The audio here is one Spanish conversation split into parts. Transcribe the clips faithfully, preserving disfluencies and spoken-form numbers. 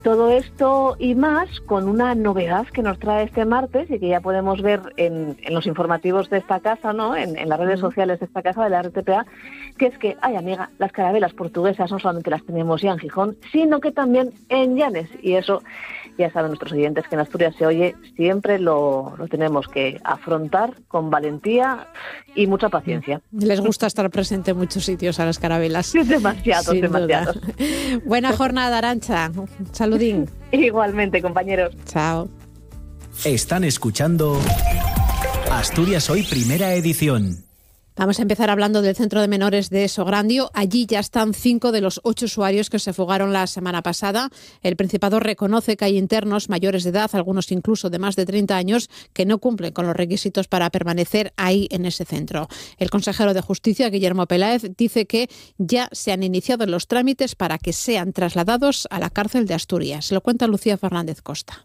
Todo esto y más con una novedad que nos trae este martes y que ya podemos ver en, en los informativos de esta casa, ¿no? En, en las redes sociales de esta casa, de la R T P A, que es que, ay amiga, las carabelas portuguesas no solamente las tenemos ya en Gijón, sino que también en Llanes. Y eso, ya saben nuestros oyentes, que en Asturias se oye, siempre lo, lo tenemos que afrontar con valentía y mucha paciencia. Les gusta estar presente en muchos sitios a las carabelas. Demasiados, demasiados. Buena jornada, Arantxa. Saludín. Igualmente, compañeros. Chao. Están escuchando Asturias Hoy, primera edición. Vamos a empezar hablando del Centro de Menores de Sograndio. Allí ya están cinco de los ocho usuarios que se fugaron la semana pasada. El Principado reconoce que hay internos mayores de edad, algunos incluso de más de treinta años, que no cumplen con los requisitos para permanecer ahí en ese centro. El consejero de Justicia, Guillermo Peláez, dice que ya se han iniciado los trámites para que sean trasladados a la cárcel de Asturias. Lo cuenta Lucía Fernández Costa.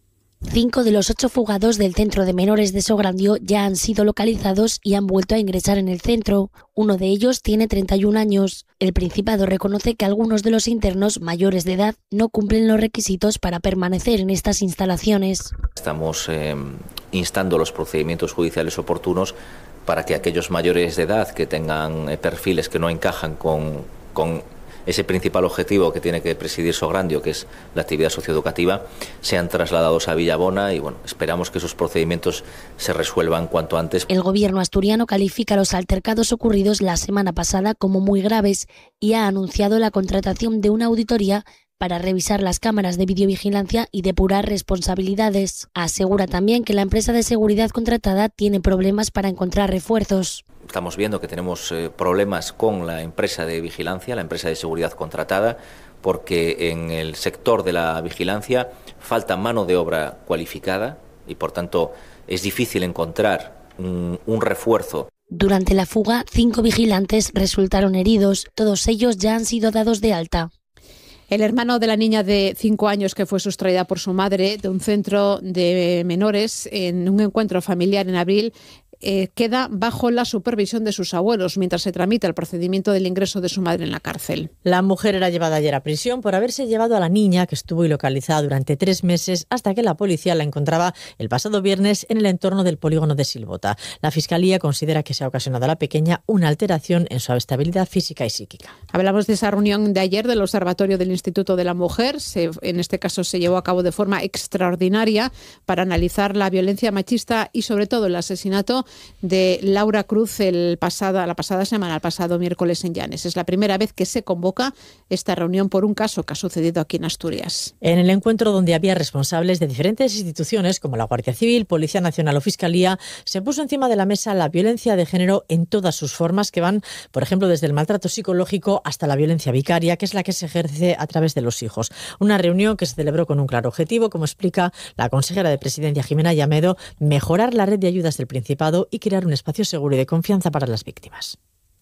Cinco de los ocho fugados del Centro de Menores de Sograndio ya han sido localizados y han vuelto a ingresar en el centro. Uno de ellos tiene treinta y un años. El Principado reconoce que algunos de los internos mayores de edad no cumplen los requisitos para permanecer en estas instalaciones. Estamos eh, instando los procedimientos judiciales oportunos para que aquellos mayores de edad que tengan eh, perfiles que no encajan con, con ese principal objetivo que tiene que presidir Sograndio, que es la actividad socioeducativa, sean trasladados a Villabona y bueno, esperamos que esos procedimientos se resuelvan cuanto antes. El gobierno asturiano califica los altercados ocurridos la semana pasada como muy graves y ha anunciado la contratación de una auditoría para revisar las cámaras de videovigilancia y depurar responsabilidades. Asegura también que la empresa de seguridad contratada tiene problemas para encontrar refuerzos. Estamos viendo que tenemos eh, problemas con la empresa de vigilancia, la empresa de seguridad contratada, porque en el sector de la vigilancia falta mano de obra cualificada y, por tanto, es difícil encontrar un, un refuerzo. Durante la fuga, cinco vigilantes resultaron heridos. Todos ellos ya han sido dados de alta. El hermano de la niña de cinco años que fue sustraída por su madre de un centro de menores en un encuentro familiar en abril Eh, queda bajo la supervisión de sus abuelos mientras se tramita el procedimiento del ingreso de su madre en la cárcel. La mujer era llevada ayer a prisión por haberse llevado a la niña, que estuvo ilocalizada durante tres meses hasta que la policía la encontraba el pasado viernes en el entorno del polígono de Silvota. La Fiscalía considera que se ha ocasionado a la pequeña una alteración en su estabilidad física y psíquica. Hablamos de esa reunión de ayer del Observatorio del Instituto de la Mujer. Se, en este caso se llevó a cabo de forma extraordinaria para analizar la violencia machista y sobre todo el asesinato de Laura Cruz el pasada, la pasada semana, el pasado miércoles en Llanes. Es la primera vez que se convoca esta reunión por un caso que ha sucedido aquí en Asturias. En el encuentro, donde había responsables de diferentes instituciones como la Guardia Civil, Policía Nacional o Fiscalía, se puso encima de la mesa la violencia de género en todas sus formas, que van, por ejemplo, desde el maltrato psicológico hasta la violencia vicaria, que es la que se ejerce a través de los hijos. Una reunión que se celebró con un claro objetivo, como explica la consejera de Presidencia, Jimena Llamedo: mejorar la red de ayudas del Principado y crear un espacio seguro y de confianza para las víctimas.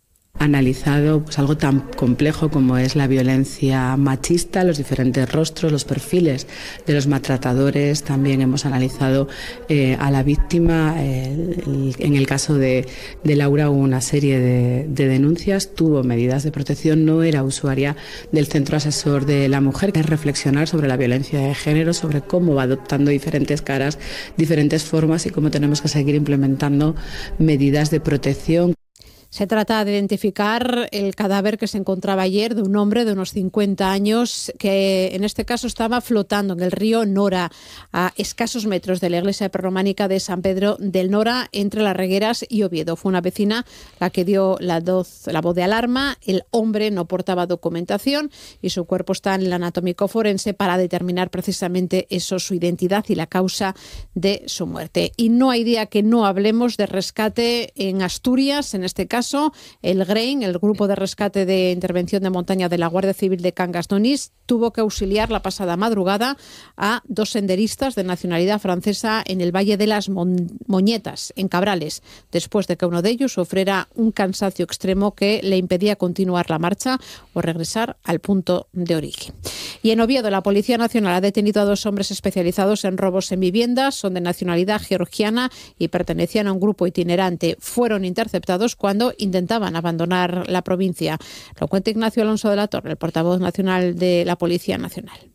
Analizado pues, algo tan complejo como es la violencia machista, los diferentes rostros, los perfiles de los maltratadores. También hemos analizado eh, a la víctima. Eh, el, en el caso de, de Laura hubo una serie de, de denuncias, tuvo medidas de protección, no era usuaria del Centro Asesor de la Mujer. Es reflexionar sobre la violencia de género, sobre cómo va adoptando diferentes caras, diferentes formas y cómo tenemos que seguir implementando medidas de protección. Se trata de identificar el cadáver que se encontraba ayer de un hombre de unos cincuenta años que en este caso estaba flotando en el río Nora a escasos metros de la iglesia prerrománica de San Pedro del Nora, entre Las Regueras y Oviedo. Fue una vecina la que dio la voz, la voz de alarma. El hombre no portaba documentación y su cuerpo está en el anatómico forense para determinar precisamente eso, su identidad y la causa de su muerte. Y no hay día que no hablemos de rescate en Asturias, en este caso el GREIN, el Grupo de Rescate de Intervención de Montaña de la Guardia Civil de Cangas d'Onís, tuvo que auxiliar la pasada madrugada a dos senderistas de nacionalidad francesa en el Valle de las Mon- Moñetas, en Cabrales, después de que uno de ellos sufriera un cansancio extremo que le impedía continuar la marcha o regresar al punto de origen. Y en Oviedo, la Policía Nacional ha detenido a dos hombres especializados en robos en viviendas. Son de nacionalidad georgiana y pertenecían a un grupo itinerante. Fueron interceptados cuando intentaban abandonar la provincia. Lo cuenta Ignacio Alonso de la Torre, el portavoz nacional de la Policía Nacional.